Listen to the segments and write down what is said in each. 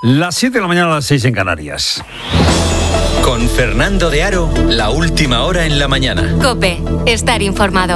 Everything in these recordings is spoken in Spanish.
Las 7 de la mañana, a las 6 en Canarias. Con Fernando de Aro, la última hora en la mañana. COPE, estar informado.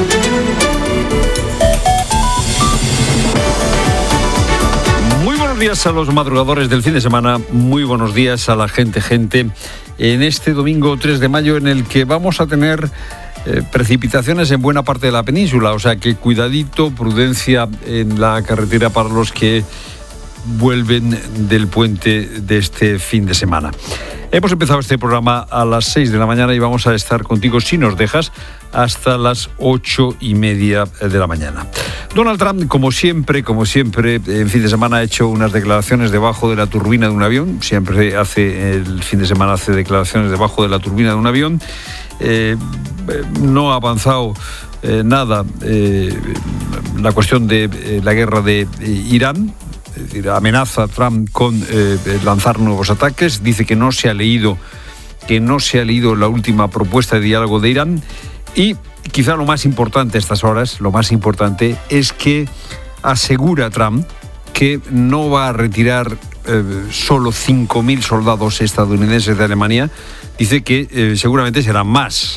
Muy buenos días a los madrugadores del fin de semana, muy buenos días a la gente en este domingo 3 de mayo en el que vamos a tener precipitaciones en buena parte de la península, o sea que cuidadito, prudencia en la carretera para los que vuelven del puente de este fin de semana. Hemos empezado este programa a las 6 de la mañana y vamos a estar contigo, si nos dejas, hasta las 8:30 de la mañana. Donald Trump, como siempre, en fin de semana ha hecho unas declaraciones debajo de la turbina de un avión. Siempre el fin de semana hace declaraciones debajo de la turbina de un avión. No ha avanzado nada la cuestión de la guerra de Irán. Es decir, amenaza a Trump con lanzar nuevos ataques. Dice que no se ha leído la última propuesta de diálogo de Irán. Y quizá lo más importante a estas horas, es que asegura Trump que no va a retirar solo 5.000 soldados estadounidenses de Alemania. Dice que seguramente serán más.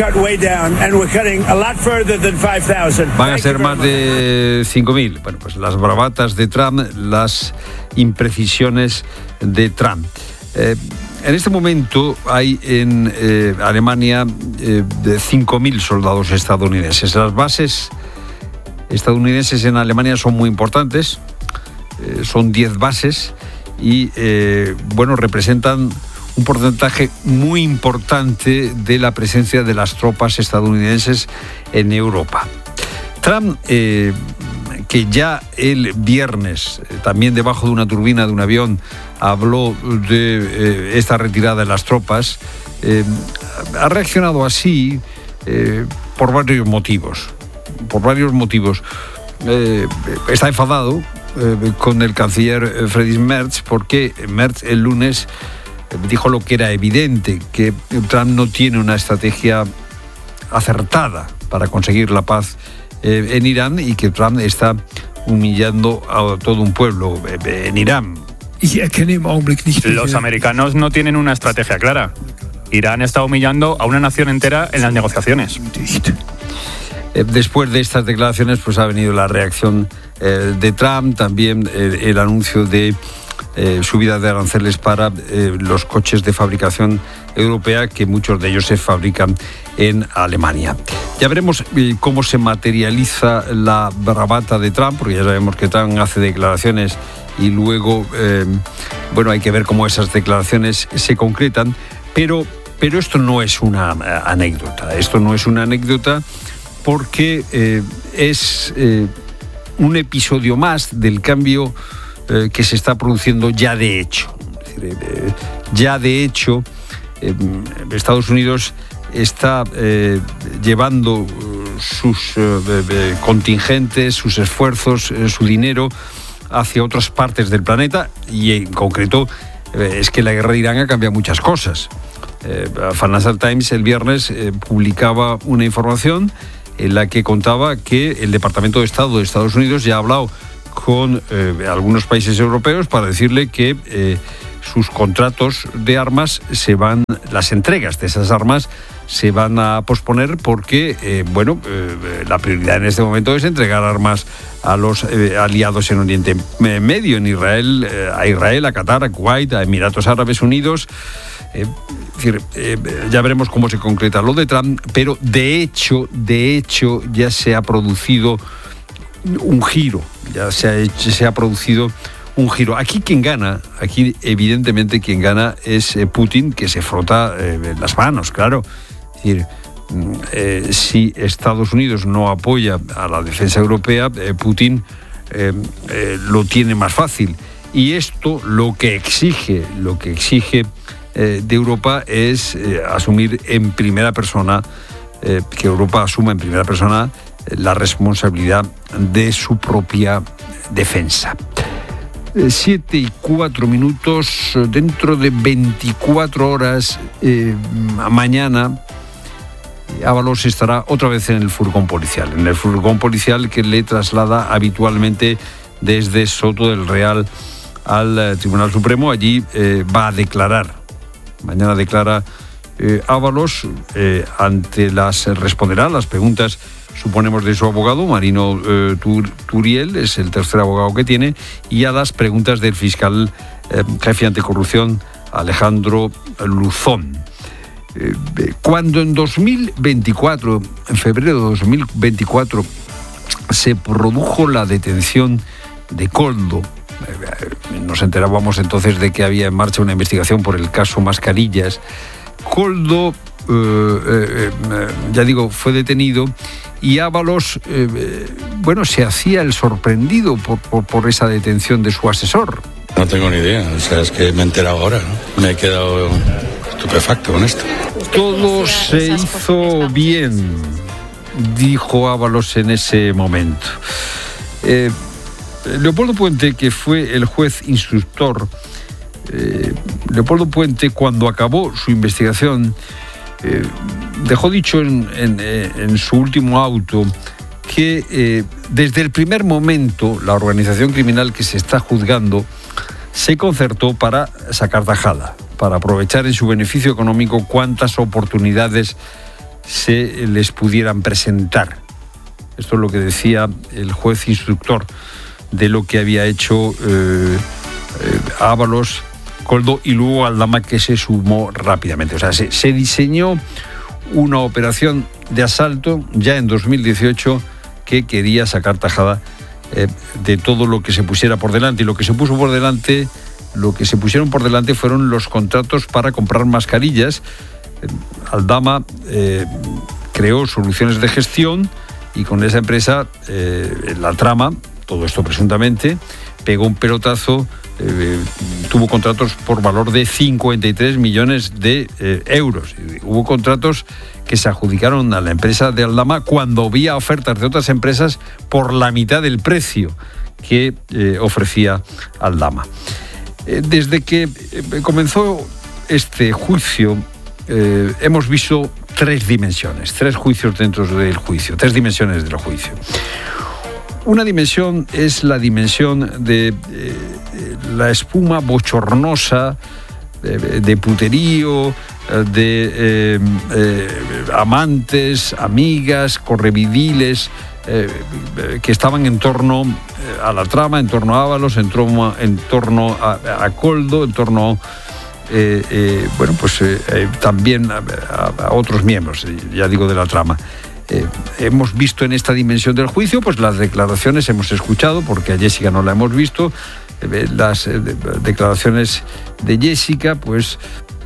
Van a ser más de 5.000. Bueno, pues las bravatas de Trump, las imprecisiones de Trump. En este momento hay en Alemania 5.000 soldados estadounidenses. Las bases estadounidenses en Alemania son muy importantes. Son 10 bases y representan un porcentaje muy importante de la presencia de las tropas estadounidenses en Europa. Trump, que ya el viernes, también debajo de una turbina de un avión, habló de esta retirada de las tropas, ha reaccionado así por varios motivos. Está enfadado con el canciller Friedrich Merz, porque Merz el lunes dijo lo que era evidente, que Trump no tiene una estrategia acertada para conseguir la paz en Irán y que Trump está humillando a todo un pueblo en Irán. Los americanos no tienen una estrategia clara. Irán está humillando a una nación entera en las negociaciones. Después de estas declaraciones, pues ha venido la reacción de Trump, también el anuncio de subida de aranceles para los coches de fabricación europea, que muchos de ellos se fabrican en Alemania. Ya veremos cómo se materializa la bravata de Trump, porque ya sabemos que Trump hace declaraciones y luego, hay que ver cómo esas declaraciones se concretan, pero esto no es una anécdota. Esto no es una anécdota porque es un episodio más del cambio que se está produciendo ya de hecho. Estados Unidos está llevando sus contingentes, sus esfuerzos, su dinero hacia otras partes del planeta, y en concreto es que la guerra de Irán ha cambiado muchas cosas. Financial Times el viernes publicaba una información en la que contaba que el Departamento de Estado de Estados Unidos ya ha hablado con algunos países europeos para decirle que sus contratos de armas las entregas de esas armas se van a posponer porque, la prioridad en este momento es entregar armas a los aliados en Oriente Medio, en Israel, a Qatar, a Kuwait, a Emiratos Árabes Unidos. Ya veremos cómo se concreta lo de Trump, pero de hecho ya se ha producido un giro, se ha producido un giro. Aquí evidentemente quien gana es Putin, que se frota las manos, claro. Es decir, si Estados Unidos no apoya a la defensa europea, Putin lo tiene más fácil. Y esto lo que exige de Europa es asumir en primera persona, que Europa asuma en primera persona la responsabilidad de su propia defensa. 7:04, dentro de 24 horas, mañana, Ábalos estará otra vez en el furgón policial que le traslada habitualmente desde Soto del Real al Tribunal Supremo. Allí va a declarar. Mañana declara Ábalos. Responderá a las preguntas, suponemos, de su abogado, Marino Turiel, es el tercer abogado que tiene, y a las preguntas del fiscal jefe anticorrupción, Alejandro Luzón. Cuando en 2024, en febrero de 2024, se produjo la detención de Koldo, nos enterábamos entonces de que había en marcha una investigación por el caso Mascarillas. Koldo, ya digo, fue detenido y Ábalos, se hacía el sorprendido por esa detención de su asesor. No tengo ni idea, es que me he enterado ahora, ¿no? Me he quedado estupefacto con esto. Todo se hizo bien, dijo Ábalos en ese momento. Leopoldo Puente, que fue el juez instructor, Leopoldo Puente, cuando acabó su investigación, dejó dicho en su último auto que desde el primer momento la organización criminal que se está juzgando se concertó para sacar tajada, para aprovechar en su beneficio económico cuantas oportunidades se les pudieran presentar. Esto es lo que decía el juez instructor de lo que había hecho Ábalos, Koldo y luego Aldama, que se sumó rápidamente. O sea, se diseñó una operación de asalto ya en 2018 que quería sacar tajada de todo lo que se pusiera por delante. Y lo que se pusieron por delante fueron los contratos para comprar mascarillas. Aldama creó Soluciones de Gestión y con esa empresa, la trama, todo esto presuntamente, pegó un pelotazo, tuvo contratos por valor de 53 millones de euros. Hubo contratos que se adjudicaron a la empresa de Aldama cuando había ofertas de otras empresas por la mitad del precio que ofrecía Aldama. Desde que comenzó este juicio, hemos visto tres juicios dentro del juicio, tres dimensiones del juicio. Una dimensión es la dimensión de la espuma bochornosa, de puterío, de amantes, amigas, correvidiles, que estaban en torno a la trama, en torno a Ábalos, en torno a Koldo, en torno también a otros miembros, ya digo, de la trama. Hemos visto en esta dimensión del juicio, pues las declaraciones hemos escuchado, porque a Jessica no la hemos visto, las declaraciones de Jessica, pues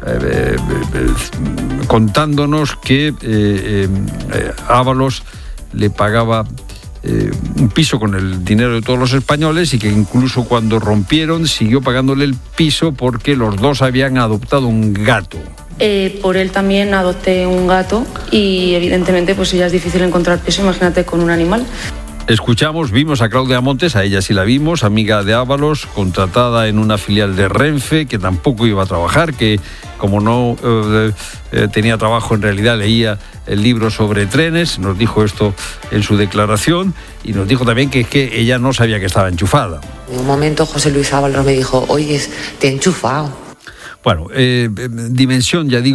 contándonos que Ábalos le pagaba un piso con el dinero de todos los españoles y que incluso cuando rompieron siguió pagándole el piso porque los dos habían adoptado un gato. Por él también adopté un gato y evidentemente pues ya es difícil encontrar piso, imagínate con un animal. Vimos a Claudia Montes, a ella sí la vimos, amiga de Ábalos, contratada en una filial de Renfe, que tampoco iba a trabajar, que como no tenía trabajo, en realidad leía el libro sobre trenes. Nos dijo esto en su declaración y nos dijo también que ella no sabía que estaba enchufada. En un momento José Luis Ábalos me dijo, oye, te he enchufado. Bueno, dimensión, ya digo,